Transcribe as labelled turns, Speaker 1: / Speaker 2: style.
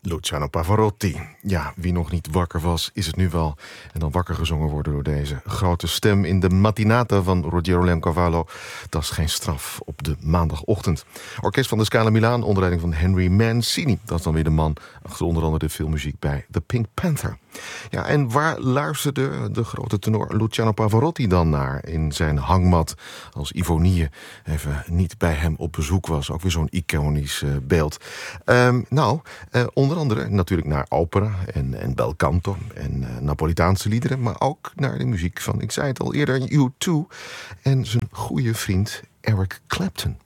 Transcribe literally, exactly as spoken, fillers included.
Speaker 1: Luciano Pavarotti. Ja, wie nog niet wakker was, is het nu wel. En dan wakker gezongen worden door deze grote stem in de mattinata van Ruggero Leoncavallo. Dat is geen straf op de maandagochtend. Orkest van de Scala Milaan onder leiding van Henry Mancini. Dat is dan weer de man achter onder andere de filmmuziek bij The Pink Panther. Ja, en waar luisterde de grote tenor Luciano Pavarotti dan naar in zijn hangmat als Ivonie even niet bij hem op bezoek was? Ook weer zo'n iconisch uh, beeld. Um, nou, uh, onder andere natuurlijk naar opera en, en bel canto en uh, Napolitaanse liederen, maar ook naar de muziek van, ik zei het al eerder, U twee en zijn goede vriend Eric Clapton.